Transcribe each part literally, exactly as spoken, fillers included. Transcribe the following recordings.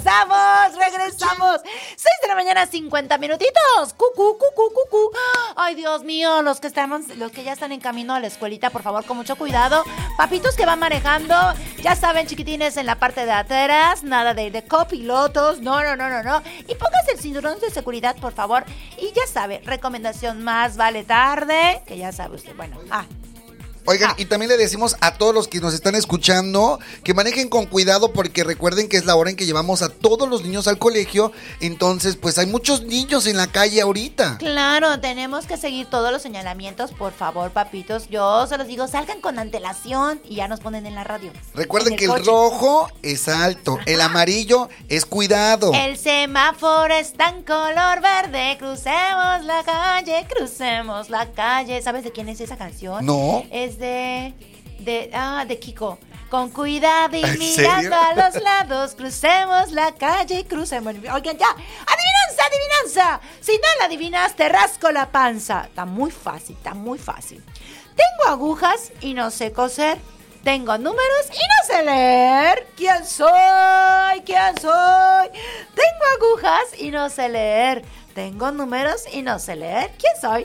regresamos, regresamos. Seis de la mañana, cincuenta minutitos. Cucú, cucú, cucú. Ay, Dios mío, los que estamos, los que ya están en camino a la escuelita, por favor, con mucho cuidado. Papitos que van manejando, ya saben, chiquitines, en la parte de atrás, nada de, de copilotos, no, no, no, no, no. Y póngase el cinturón de seguridad, por favor. Y ya sabe, recomendación más vale tarde, que ya sabe usted, bueno, ah. Oigan, Ah. y también le decimos a todos los que nos están escuchando que manejen con cuidado porque recuerden que es la hora en que llevamos a todos los niños al colegio. Entonces, pues hay muchos niños en la calle ahorita. Claro, tenemos que seguir todos los señalamientos, por favor, papitos. Yo se los digo, salgan con antelación y ya nos ponen en la radio. Recuerden En que el coche. rojo es alto, el amarillo es cuidado. El semáforo está en color verde, crucemos la calle, crucemos la calle. ¿Sabes de quién es esa canción? No. Es de, de, ah, de Kiko. Con cuidado y ¿En mirando serio? a los lados, crucemos la calle, crucemos. Oigan, ya, adivinanza, adivinanza. Si no la adivinas, te rasco la panza. Está muy fácil, está muy fácil. Tengo agujas y no sé coser. Tengo números y no sé leer. ¿Quién soy? ¿Quién soy? Tengo agujas y no sé leer. Tengo números y no sé leer. ¿Quién soy?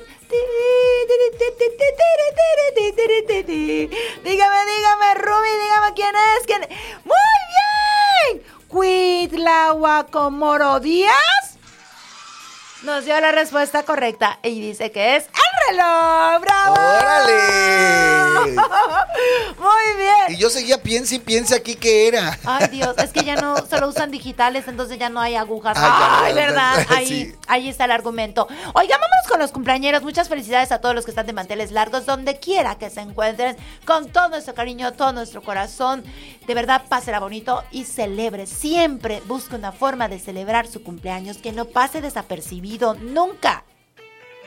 Dígame, dígame, Ruby, dígame quién es. ¿Quién es? ¡Muy bien! ¿Cuitlahuacomoro Díaz? Nos dio la respuesta correcta y dice que es el reloj. ¡Bravo! ¡Órale! Muy bien. Y yo seguía piense y piense aquí que era. Ay, Dios, es que ya no solo usan digitales, entonces ya no hay agujas. Ay, ya, Ay, ¿verdad? Ahí, sí. ahí está el argumento. Oigan, vámonos con los cumpleañeros. Muchas felicidades a todos los que están de manteles largos, donde quiera que se encuentren, con todo nuestro cariño, todo nuestro corazón. De verdad, pásela bonito y celebre. Siempre busque una forma de celebrar su cumpleaños que no pase desapercibido nunca.